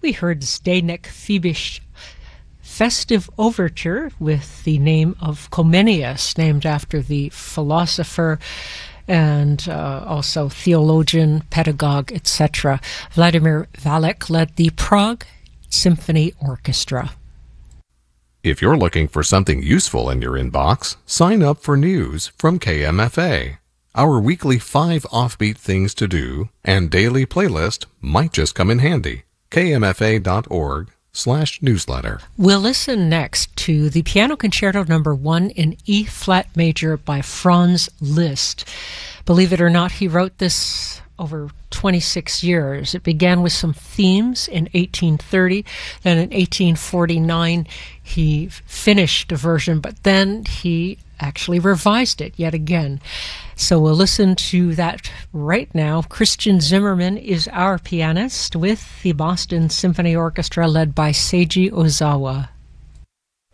we heard Zdeněk Fibiš Festive Overture with the name of Comenius, named after the philosopher and also theologian, pedagogue, etc. Vladimir Valek led the Prague Symphony Orchestra. If you're looking for something useful in your inbox, sign up for news from KMFA. Our weekly 5 offbeat things to do and daily playlist might just come in handy. kmfa.org/newsletter. We'll listen next to the Piano Concerto No. 1 in E-flat major by Franz Liszt. Believe it or not, he wrote this over 26 years. It began with some themes in 1830. Then in 1849, he finished a version, but then he actually revised it yet again. So we'll listen to that right now. Christian Zimmerman is our pianist with the Boston Symphony Orchestra led by Seiji Ozawa.